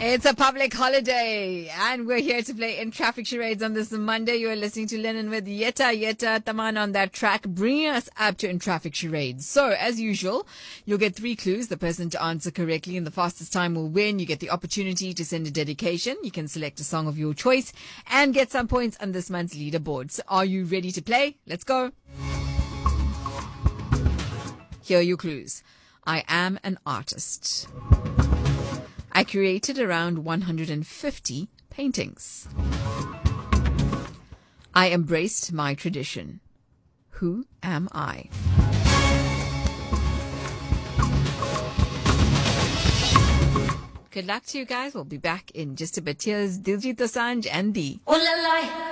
It's a public holiday, and we're here to play in traffic charades on this Monday. You are listening to Lennon with Yeta Taman on that track, bringing us up to in traffic charades. So, as usual, you'll get 3 clues. The person to answer correctly in the fastest time will win. You get the opportunity to send a dedication. You can select a song of your choice and get some points on this month's leaderboard. So, are you ready to play? Let's go. Here are your clues. I am an artist. I created around 150 paintings. I embraced my tradition. Who am I? Good luck to you guys. We'll be back in just a bit. Here's Diljit Dosanjh and the